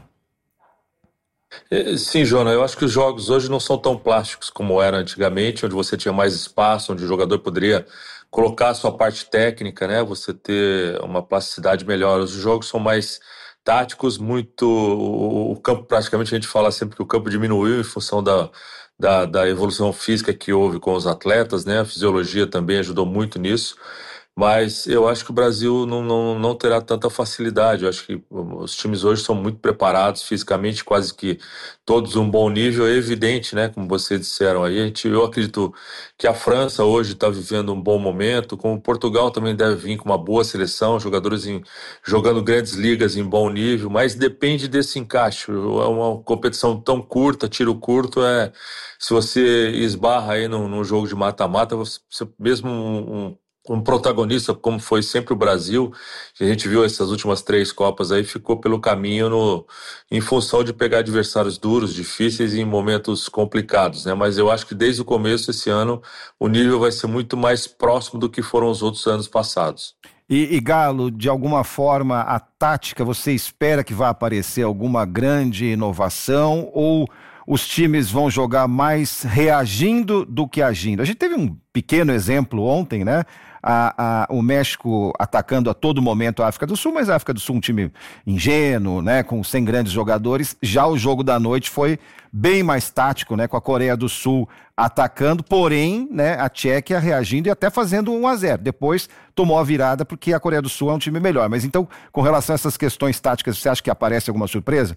Sim, Jona, eu acho que os jogos hoje não são tão plásticos como era antigamente, onde você tinha mais espaço, onde o jogador poderia colocar a sua parte técnica, né? Você ter uma plasticidade melhor. Os jogos são mais táticos, muito... O campo, praticamente, a gente fala sempre que o campo diminuiu em função da, da, da evolução física que houve com os atletas, né? A fisiologia também ajudou muito nisso. Mas eu acho que o Brasil não, não, não terá tanta facilidade. Eu acho que os times hoje são muito preparados fisicamente, quase que todos um bom nível. É evidente, né, como vocês disseram aí. A gente, eu acredito que a França hoje está vivendo um bom momento, como Portugal também deve vir com uma boa seleção, jogadores em, jogando grandes ligas em bom nível, mas depende desse encaixe. É uma competição tão curta, tiro curto, é, se você esbarra aí num, num jogo de mata-mata, você, mesmo um, um um protagonista, como foi sempre o Brasil, que a gente viu essas últimas três Copas aí, ficou pelo caminho no, em função de pegar adversários duros, difíceis e em momentos complicados, né? Mas eu acho que desde o começo, esse ano, o nível vai ser muito mais próximo do que foram os outros anos passados. E, e Galo, de alguma forma, a tática, você espera que vá aparecer alguma grande inovação ou os times vão jogar mais reagindo do que agindo? A gente teve um pequeno exemplo ontem, né? a, a, o México atacando a todo momento a África do Sul, mas a África do Sul é um time ingênuo, né, com sem grandes jogadores. Já o jogo da noite foi bem mais tático, né, com a Coreia do Sul atacando, porém, né, a Tchequia reagindo e até fazendo um a zero. Depois tomou a virada porque a Coreia do Sul é um time melhor. Mas então, com relação a essas questões táticas, você acha que aparece alguma surpresa?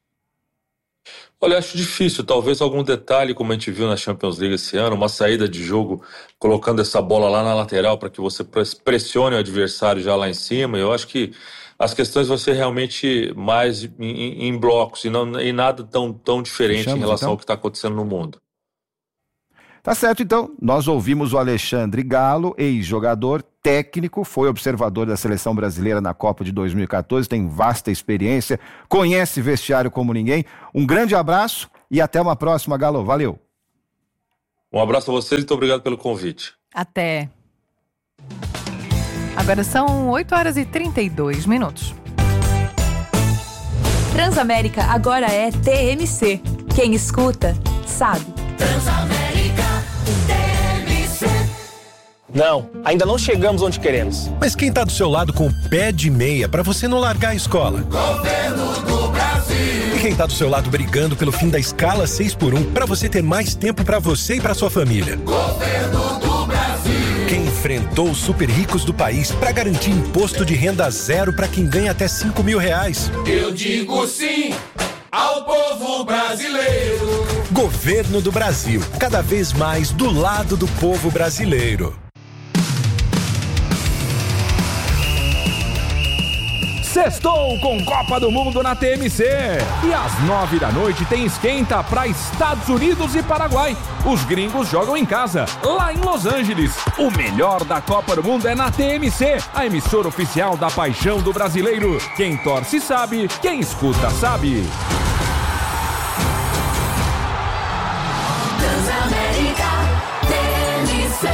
Olha, acho difícil, talvez algum detalhe, como a gente viu na Champions League esse ano, uma saída de jogo colocando essa bola lá na lateral para que você pressione o adversário já lá em cima. Eu acho que as questões vão ser realmente mais em, em, em blocos e, não, e nada tão, tão diferente Fechamos, em relação então? ao que está acontecendo no mundo. Tá certo, então. Nós ouvimos o Alexandre Galo, ex-jogador, técnico, foi observador da seleção brasileira na Copa de dois mil e catorze, tem vasta experiência, conhece vestiário como ninguém. Um grande abraço e até uma próxima, Galo. Valeu. Um abraço a vocês e muito obrigado pelo convite. Até. Agora são oito horas e trinta e dois minutos. Transamérica agora é T M C. Quem escuta, sabe. Transamérica T M C. Não, ainda não chegamos onde queremos. Mas quem tá do seu lado com o pé de meia pra você não largar a escola? Governo do Brasil. E quem tá do seu lado brigando pelo fim da escala seis por um pra você ter mais tempo pra você e pra sua família? Governo do Brasil. Quem enfrentou os super ricos do país pra garantir imposto de renda zero pra quem ganha até cinco mil reais? Eu digo sim ao povo brasileiro. Governo do Brasil, cada vez mais do lado do povo brasileiro. Sextou com Copa do Mundo na T M C. E às nove da noite tem esquenta para Estados Unidos e Paraguai. Os gringos jogam em casa, lá em Los Angeles. O melhor da Copa do Mundo é na T M C, a emissora oficial da paixão do brasileiro. Quem torce sabe, quem escuta sabe. Transamérica T M C.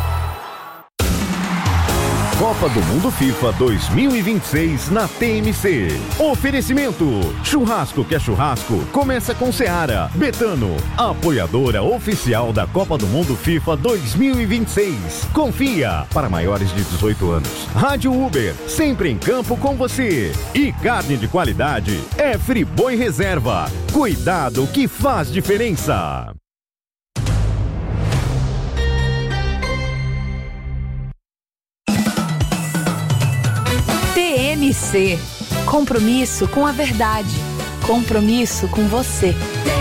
Copa do Mundo FIFA dois mil e vinte e seis na T M C. Oferecimento: churrasco que é churrasco, começa com Seara. Betano, apoiadora oficial da Copa do Mundo FIFA dois mil e vinte e seis. Confia, para maiores de dezoito anos. Rádio Uber, sempre em campo com você. E carne de qualidade é Friboi Reserva. Cuidado que faz diferença. T M C. Compromisso com a verdade. Compromisso com você.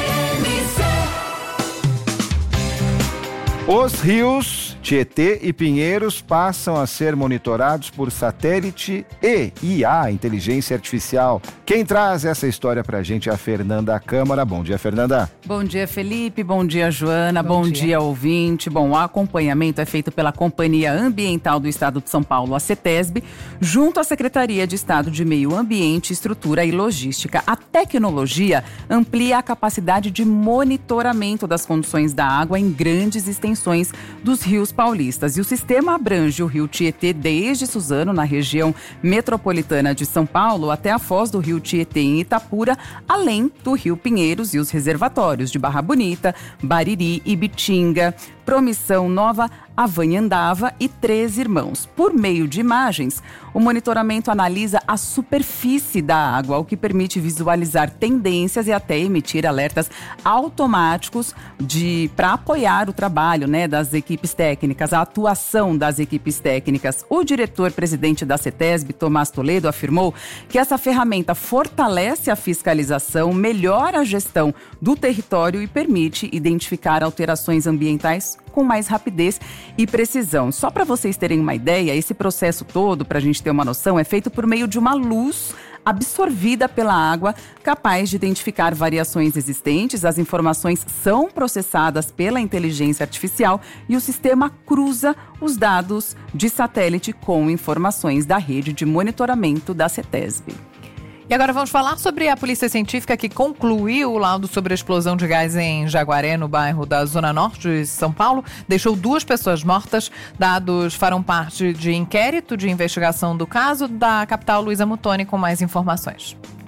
Os rios Tietê e Pinheiros passam a ser monitorados por satélite e I A, inteligência artificial. Quem traz essa história pra gente é a Fernanda Câmara. Bom dia, Fernanda. Bom dia, Felipe. Bom dia, Joana. Bom, Bom dia. dia, ouvinte. Bom, o acompanhamento é feito pela Companhia Ambiental do Estado de São Paulo, a CETESB, junto à Secretaria de Estado de Meio Ambiente, Estrutura e Logística. A tecnologia amplia a capacidade de monitoramento das condições da água em grandes extensões dos rios paulistas. E o sistema abrange o rio Tietê desde Suzano, na região metropolitana de São Paulo, até a foz do rio Tietê em Itapura, além do rio Pinheiros e os reservatórios de Barra Bonita, Bariri, Ibitinga, Promissão, Nova Avanhandava e Três Irmãos. Por meio de imagens, o monitoramento analisa a superfície da água, o que permite visualizar tendências e até emitir alertas automáticos de para apoiar o trabalho, né, das equipes técnicas, a atuação das equipes técnicas. O diretor-presidente da CETESB, Tomás Toledo, afirmou que essa ferramenta fortalece a fiscalização, melhora a gestão do território e permite identificar alterações ambientais com mais rapidez e precisão. Só para vocês terem uma ideia, esse processo todo, para a gente ter uma noção, é feito por meio de uma luz absorvida pela água, capaz de identificar variações existentes. As informações são processadas pela inteligência artificial e o sistema cruza os dados de satélite com informações da rede de monitoramento da CETESB. E agora vamos falar sobre a polícia científica que concluiu o laudo sobre a explosão de gás em Jaguaré, no bairro da Zona Norte de São Paulo. Deixou duas pessoas mortas. Dados farão parte de inquérito de investigação do caso. Da capital, Luísa Mutoni com mais informações.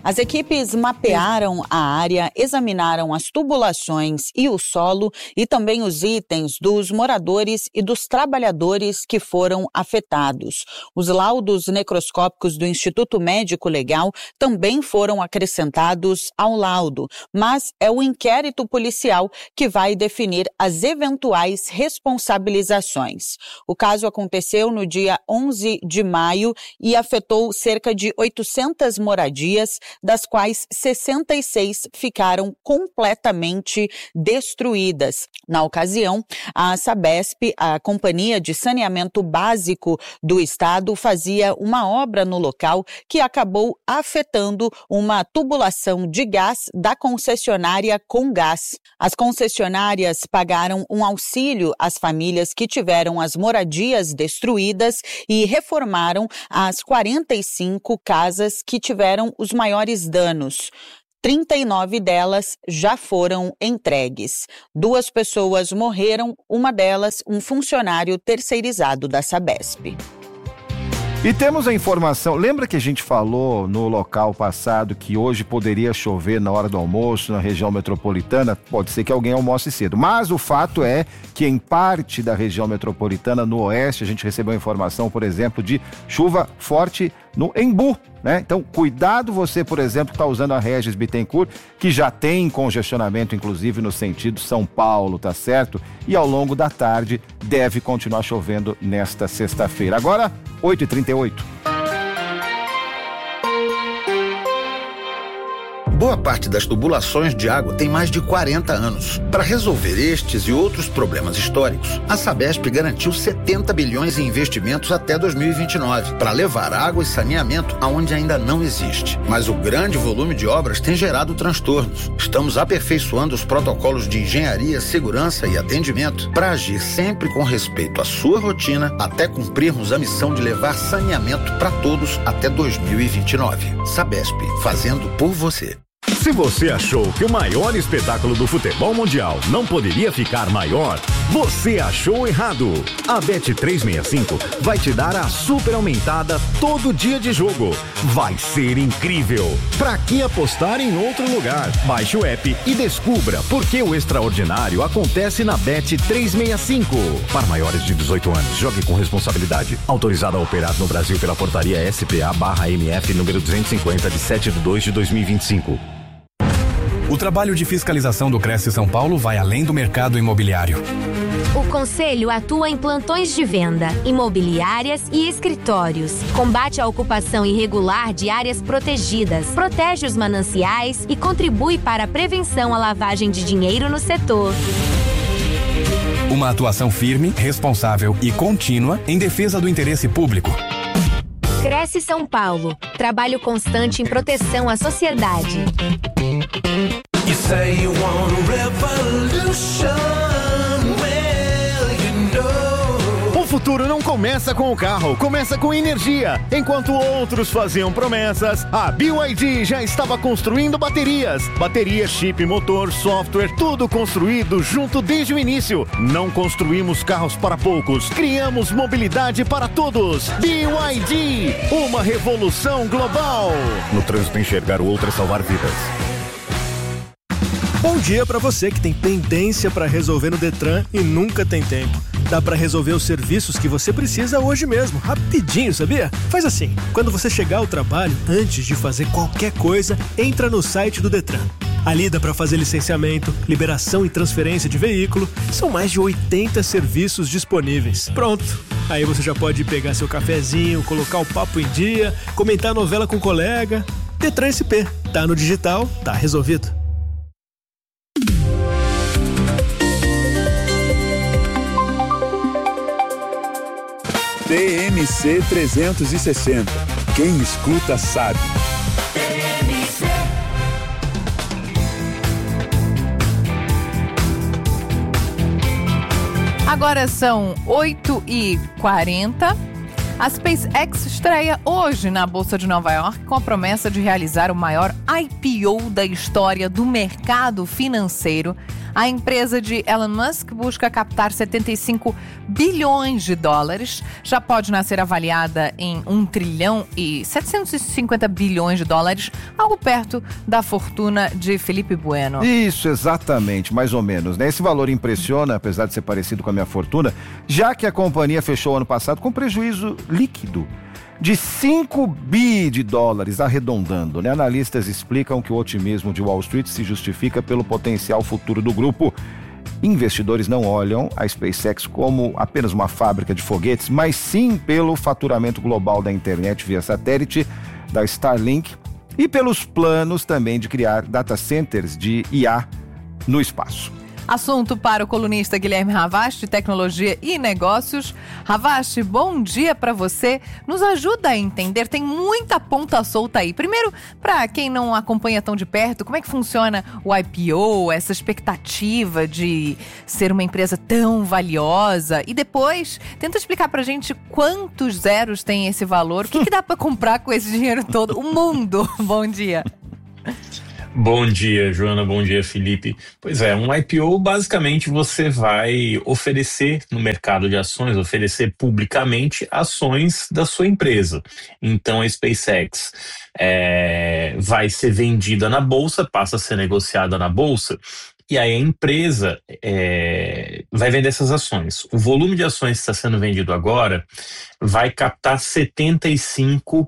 As equipes mapearam a área, examinaram as tubulações e o solo e também os itens dos moradores e dos trabalhadores que foram afetados. Os laudos necroscópicos do Instituto Médico Legal também foram acrescentados ao laudo, mas é o inquérito policial que vai definir as eventuais responsabilizações. O caso aconteceu no dia onze de maio e afetou cerca de oitocentas moradias, das quais sessenta e seis ficaram completamente destruídas. Na ocasião, a Sabesp, a Companhia de Saneamento Básico do Estado, fazia uma obra no local que acabou afetando uma tubulação de gás da concessionária Comgás. As concessionárias pagaram um auxílio às famílias que tiveram as moradias destruídas e reformaram as quarenta e cinco casas que tiveram os maiores danos. trinta e nove delas já foram entregues. Duas pessoas morreram, uma delas um funcionário terceirizado da Sabesp. E temos a informação, lembra que a gente falou no local passado que hoje poderia chover na hora do almoço na região metropolitana? Pode ser que alguém almoce cedo, mas o fato é que em parte da região metropolitana, no oeste, a gente recebeu informação, por exemplo, de chuva forte no Embu, né? Então, cuidado você, por exemplo, que está usando a Regis Bittencourt, que já tem congestionamento, inclusive no sentido São Paulo, tá certo? E ao longo da tarde deve continuar chovendo nesta sexta-feira. Agora, oito e trinta e oito. Boa parte das tubulações de água tem mais de quarenta anos. Para resolver estes e outros problemas históricos, a Sabesp garantiu setenta bilhões em investimentos até dois mil e vinte e nove, para levar água e saneamento aonde ainda não existe. Mas o grande volume de obras tem gerado transtornos. Estamos aperfeiçoando os protocolos de engenharia, segurança e atendimento para agir sempre com respeito à sua rotina até cumprirmos a missão de levar saneamento para todos até dois mil e vinte e nove. Sabesp, fazendo por você. Se você achou que o maior espetáculo do futebol mundial não poderia ficar maior, você achou errado. A Bet trezentos e sessenta e cinco vai te dar a super aumentada todo dia de jogo. Vai ser incrível. Pra que apostar em outro lugar? Baixe o app e descubra por que o extraordinário acontece na Bet trezentos e sessenta e cinco. Para maiores de dezoito anos, jogue com responsabilidade. Autorizado a operar no Brasil pela portaria S P A barra M F número duzentos e cinquenta de sete de dois de dois mil e vinte e cinco. O trabalho de fiscalização do Cresce São Paulo vai além do mercado imobiliário. O Conselho atua em plantões de venda, imobiliárias e escritórios. Combate a ocupação irregular de áreas protegidas, protege os mananciais e contribui para a prevenção à lavagem de dinheiro no setor. Uma atuação firme, responsável e contínua em defesa do interesse público. Cresce São Paulo. Trabalho constante em proteção à sociedade. You say you want a revolution, well, you know. O futuro não começa com o carro, começa com energia. Enquanto outros faziam promessas, a B Y D já estava construindo baterias. Bateria, chip, motor, software, tudo construído junto desde o início. Não construímos carros para poucos, criamos mobilidade para todos. B Y D, uma revolução global. No trânsito, enxergar o outro é salvar vidas. Bom dia para você que tem pendência para resolver no Detran e nunca tem tempo. Dá para resolver os serviços que você precisa hoje mesmo, rapidinho, sabia? Faz assim, quando você chegar ao trabalho, antes de fazer qualquer coisa, entra no site do Detran. Ali dá para fazer licenciamento, liberação e transferência de veículo. São mais de oitenta serviços disponíveis. Pronto. Aí você já pode pegar seu cafezinho, colocar o papo em dia, comentar a novela com o colega. Detran S P. Tá no digital, tá resolvido. T M C trezentos e sessenta. Quem escuta sabe. Agora são oito e quarenta. A SpaceX estreia hoje na Bolsa de Nova York com a promessa de realizar o maior I P O da história do mercado financeiro. A empresa de Elon Musk busca captar setenta e cinco bilhões de dólares. Já pode nascer avaliada em um trilhão e setecentos e cinquenta bilhões de dólares, algo perto da fortuna de Felipe Bueno. Isso, exatamente, mais ou menos, né? Esse valor impressiona, apesar de ser parecido com a minha fortuna, já que a companhia fechou ano passado com prejuízo líquido de cinco bi de dólares, arredondando, né? Analistas explicam que o otimismo de Wall Street se justifica pelo potencial futuro do grupo. Investidores não olham a SpaceX como apenas uma fábrica de foguetes, mas sim pelo faturamento global da internet via satélite, da Starlink, e pelos planos também de criar data centers de I A no espaço. Assunto para o colunista Guilherme Ravast, Tecnologia e Negócios. Ravast, bom dia para você. Nos ajuda a entender, tem muita ponta solta aí. Primeiro, para quem não acompanha tão de perto, como é que funciona o I P O, essa expectativa de ser uma empresa tão valiosa? E depois, tenta explicar pra gente quantos zeros tem esse valor, o que, que dá para comprar com esse dinheiro todo? O mundo. Bom dia. Bom dia, Joana. Bom dia, Felipe. Pois é, um I P O, basicamente, você vai oferecer no mercado de ações, oferecer publicamente ações da sua empresa. Então, a SpaceX é, vai ser vendida na bolsa, passa a ser negociada na bolsa, e aí a empresa é, vai vender essas ações. O volume de ações que está sendo vendido agora vai captar setenta e cinco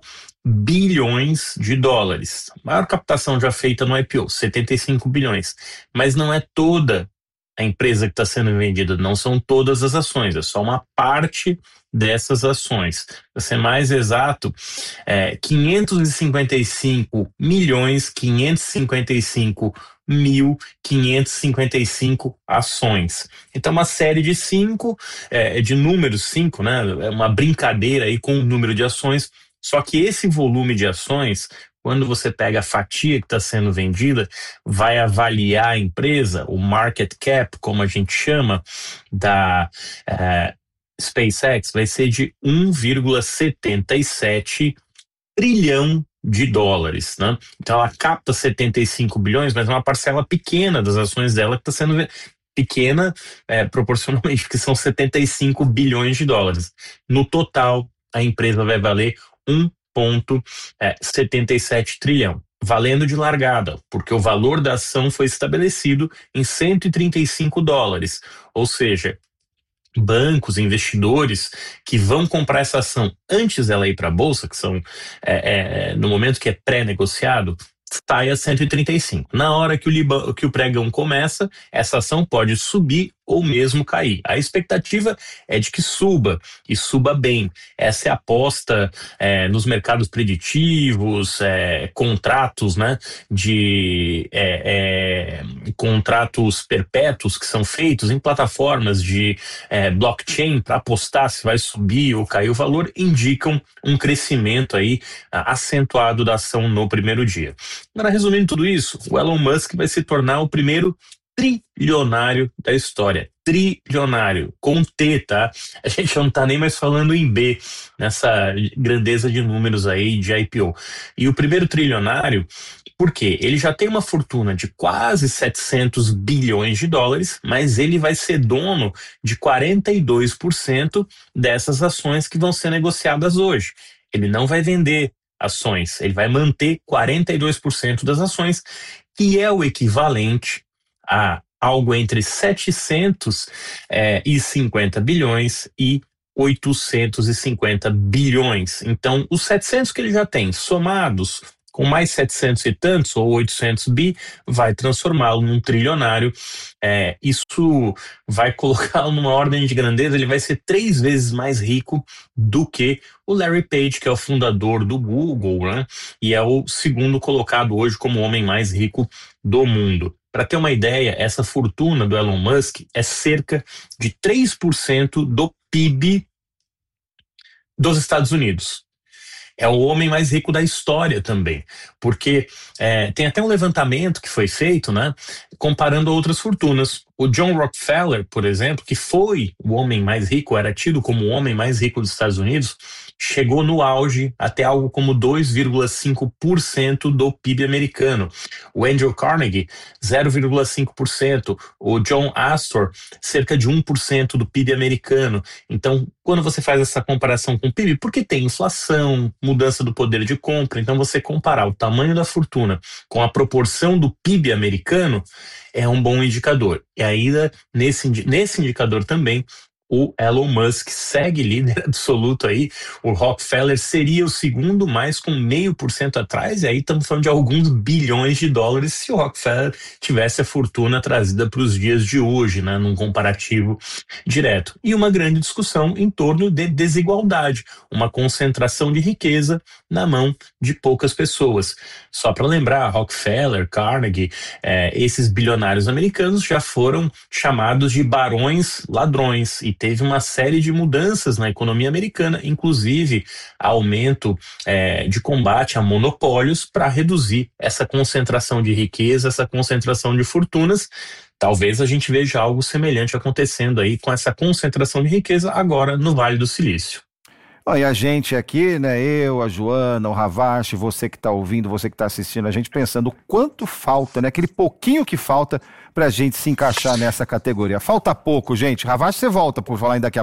bilhões de dólares. A maior captação já feita no I P O, setenta e cinco bilhões. Mas não é toda a empresa que está sendo vendida, não são todas as ações, é só uma parte dessas ações. Para ser mais exato, é quinhentos e cinquenta e cinco milhões, quinhentos e cinquenta e cinco mil, quinhentos e cinquenta e cinco ações. Então, uma série de cinco, é, de números cinco, né? É uma brincadeira aí com o número de ações. Só que esse volume de ações, quando você pega a fatia que está sendo vendida, vai avaliar a empresa, o market cap, como a gente chama, da uh, SpaceX, vai ser de um vírgula setenta e sete trilhão de dólares, né? Então ela capta setenta e cinco bilhões, mas é uma parcela pequena das ações dela que está sendo vendida. Pequena é, proporcionalmente, porque são setenta e cinco bilhões de dólares. No total, a empresa vai valer um vírgula setenta e sete trilhão, valendo de largada, porque o valor da ação foi estabelecido em cento e trinta e cinco dólares, ou seja, bancos, investidores que vão comprar essa ação antes dela ir para a bolsa, que são é, é, no momento que é pré-negociado, sai a cento e trinta e cinco. Na hora que o, liba, que o pregão começa, essa ação pode subir ou mesmo cair. A expectativa é de que suba, e suba bem. Essa é a aposta é, nos mercados preditivos, é, contratos, né, de é, é, contratos perpétuos que são feitos em plataformas de é, blockchain para apostar se vai subir ou cair o valor, indicam um crescimento aí acentuado da ação no primeiro dia. Agora, resumindo tudo isso, o Elon Musk vai se tornar o primeiro trilionário da história. Trilionário, com T, tá? A gente não tá nem mais falando em B, nessa grandeza de números aí de I P O. E o primeiro trilionário, por quê? Ele já tem uma fortuna de quase setecentos bilhões de dólares, mas ele vai ser dono de quarenta e dois por cento dessas ações que vão ser negociadas hoje. Ele não vai vender ações, ele vai manter quarenta e dois por cento das ações, que é o equivalente a algo entre setecentos e cinquenta bilhões e oitocentos e cinquenta bilhões. Então, os setecentos que ele já tem, somados com mais setecentos e tantos, ou oitocentos bi, vai transformá-lo num trilionário. É, isso vai colocá-lo numa ordem de grandeza, ele vai ser três vezes mais rico do que o Larry Page, que é o fundador do Google, né? E é o segundo colocado hoje como o homem mais rico do mundo. Para ter uma ideia, essa fortuna do Elon Musk é cerca de três por cento do P I B dos Estados Unidos. É o homem mais rico da história também, porque é, tem até um levantamento que foi feito, né, comparando outras fortunas. O John Rockefeller, por exemplo, que foi o homem mais rico, era tido como o homem mais rico dos Estados Unidos, chegou no auge até algo como dois vírgula cinco por cento do P I B americano. O Andrew Carnegie, zero vírgula cinco por cento. O John Astor, cerca de um por cento do P I B americano. Então, quando você faz essa comparação com o P I B, porque tem inflação, mudança do poder de compra, então você comparar o tamanho da fortuna com a proporção do P I B americano é um bom indicador. E ainda, nesse, nesse indicador também, o Elon Musk segue líder absoluto aí. O Rockefeller seria o segundo, mais com meio por cento atrás, e aí estamos falando de alguns bilhões de dólares se o Rockefeller tivesse a fortuna trazida para os dias de hoje, né, num comparativo direto. E uma grande discussão em torno de desigualdade, uma concentração de riqueza na mão de poucas pessoas. Só para lembrar, Rockefeller, Carnegie, eh, esses bilionários americanos já foram chamados de barões ladrões, e teve uma série de mudanças na economia americana, inclusive aumento é, de combate a monopólios para reduzir essa concentração de riqueza, essa concentração de fortunas. Talvez a gente veja algo semelhante acontecendo aí com essa concentração de riqueza agora no Vale do Silício. Olha, e a gente aqui, né, eu, a Joana, o Ravache, você que está ouvindo, você que está assistindo, a gente pensando o quanto falta, né, aquele pouquinho que falta pra gente se encaixar nessa categoria. Falta pouco, gente. Ravache, você volta por falar ainda daqui a